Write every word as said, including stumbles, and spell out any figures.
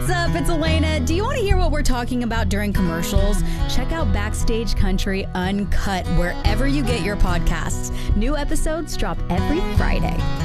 What's up? It's Elena. Do you want to hear what we're talking about during commercials? Check out Backstage Country Uncut wherever you get your podcasts. New episodes drop every Friday.